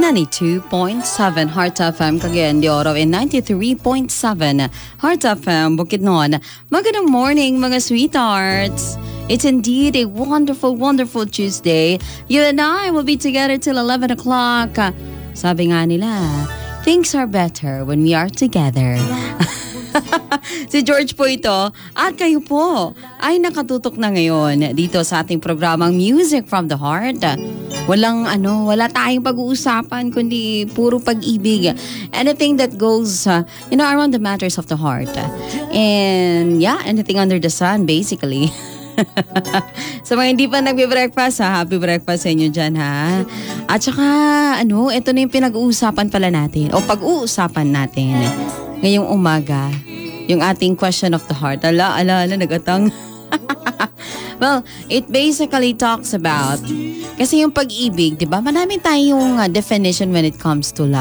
92.7 Heart FM Cagayan de Oro and 93.7 Heart FM Bukidnon. Magandang morning mga sweethearts. It's indeed a wonderful, wonderful Tuesday. You and I will be together till 11 o'clock. Sabi nga nila, things are better when we are together. Si George po ito at kayo po ay nakatutok na ngayon dito sa ating programang Music from the Heart. Wala tayong pag-uusapan kundi puro pag-ibig. Anything that goes, around the matters of the heart. And yeah, anything under the sun basically. Sa mga hindi pa nagbe-breakfast, happy breakfast sa inyo dyan, ha? At saka, ito na yung pinag-uusapan pala natin o pag-uusapan natin ngayong umaga, yung ating question of the heart. Ala, nagatang. Well, it basically talks about, kasi yung pag-ibig, di ba? Marami tayong definition when it comes to love.